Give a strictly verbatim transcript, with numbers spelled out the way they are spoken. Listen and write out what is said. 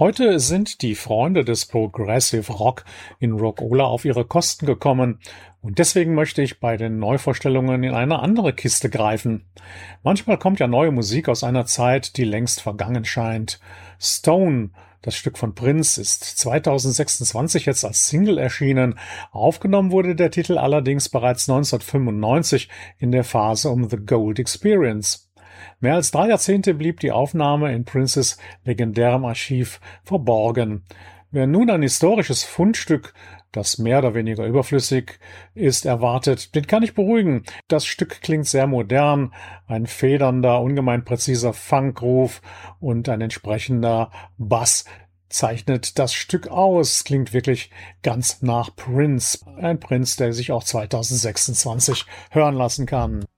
Heute sind die Freunde des Progressive Rock in Rockola auf ihre Kosten gekommen und deswegen möchte ich bei den Neuvorstellungen in eine andere Kiste greifen. Manchmal kommt ja neue Musik aus einer Zeit, die längst vergangen scheint. Stone, das Stück von Prince, ist zweitausendsechsundzwanzig jetzt als Single erschienen. Aufgenommen wurde der Titel allerdings bereits neunzehnhundertfünfundneunzig in der Phase um The Gold Experience. Mehr als drei Jahrzehnte blieb die Aufnahme in Princes legendärem Archiv verborgen. Wer nun ein historisches Fundstück, das mehr oder weniger überflüssig ist, erwartet, den kann ich beruhigen. Das Stück klingt sehr modern, ein federnder, ungemein präziser Funkruf und ein entsprechender Bass zeichnet das Stück aus. Klingt wirklich ganz nach Prince. Ein Prince, der sich auch zweitausendsechsundzwanzig hören lassen kann.